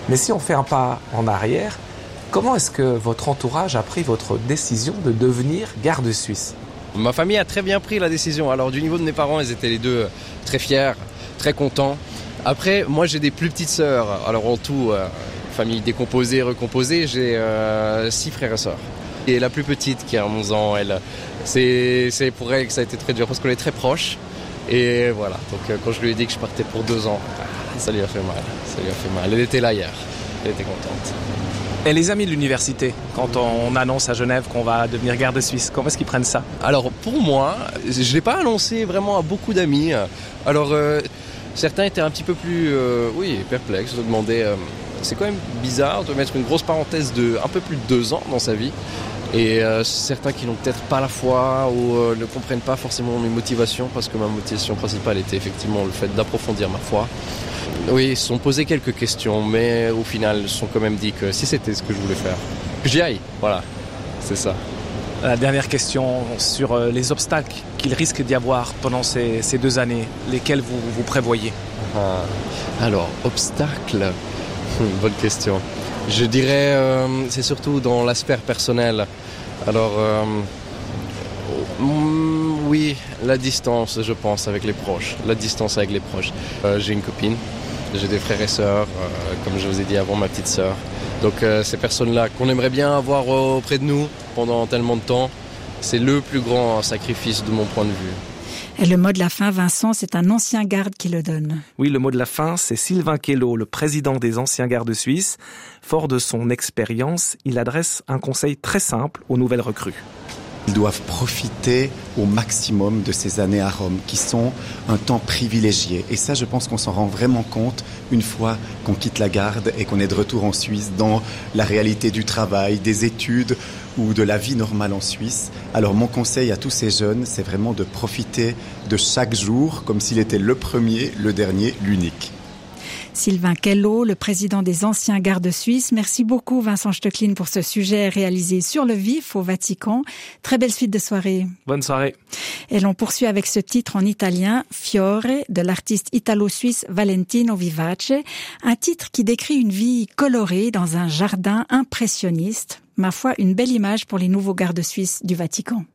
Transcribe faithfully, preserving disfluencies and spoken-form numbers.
Mais si on fait un pas en arrière, comment est-ce que votre entourage a pris votre décision de devenir garde suisse ? Ma famille a très bien pris la décision. Alors du niveau de mes parents, ils étaient les deux très fiers, très contents. Après, moi j'ai des plus petites sœurs. Alors en tout, euh, famille décomposée, recomposée, j'ai euh, six frères et sœurs. Et la plus petite qui a onze ans, elle, c'est, c'est pour elle que ça a été très dur parce qu'on est très proches. Et voilà, donc euh, quand je lui ai dit que je partais pour deux ans, ça lui a fait mal, ça lui a fait mal. Elle était là hier, elle était contente. Et les amis de l'université, quand on annonce à Genève qu'on va devenir garde suisse, comment est-ce qu'ils prennent ça ? Alors pour moi, je ne l'ai pas annoncé vraiment à beaucoup d'amis. Alors euh, certains étaient un petit peu plus euh, oui, perplexes, se demandaient, euh, c'est quand même bizarre de mettre une grosse parenthèse de un peu plus de deux ans dans sa vie. Et euh, certains qui n'ont peut-être pas la foi ou euh, ne comprennent pas forcément mes motivations, parce que ma motivation principale était effectivement le fait d'approfondir ma foi. Oui, ils se sont posés quelques questions, mais au final, ils se sont quand même dit que si c'était ce que je voulais faire, que j'y aille. Voilà, c'est ça. La dernière question sur les obstacles qu'il risque d'y avoir pendant ces, ces deux années, lesquels vous, vous prévoyez ? ah, Alors, obstacles, bonne question. Je dirais, euh, c'est surtout dans l'aspect personnel. Alors, euh, mm, oui, la distance, je pense, avec les proches. La distance avec les proches. Euh, j'ai une copine, j'ai des frères et sœurs, euh, comme je vous ai dit avant, ma petite sœur. Donc, euh, ces personnes-là qu'on aimerait bien avoir auprès de nous pendant tellement de temps, c'est le plus grand sacrifice de mon point de vue. Et le mot de la fin, Vincent, c'est un ancien garde qui le donne. Oui, le mot de la fin, c'est Sylvain Kello, le président des anciens gardes suisses. Fort de son expérience, il adresse un conseil très simple aux nouvelles recrues. Ils doivent profiter au maximum de ces années à Rome, qui sont un temps privilégié. Et ça, je pense qu'on s'en rend vraiment compte une fois qu'on quitte la garde et qu'on est de retour en Suisse dans la réalité du travail, des études ou de la vie normale en Suisse. Alors mon conseil à tous ces jeunes, c'est vraiment de profiter de chaque jour comme s'il était le premier, le dernier, l'unique. Sylvain Kello, le président des anciens gardes suisses. Merci beaucoup Vincent Stöcklin pour ce sujet réalisé sur le vif au Vatican. Très belle suite de soirée. Bonne soirée. Et l'on poursuit avec ce titre en italien, Fiore, de l'artiste italo-suisse Valentino Vivace. Un titre qui décrit une vie colorée dans un jardin impressionniste. Ma foi, une belle image pour les nouveaux gardes suisses du Vatican.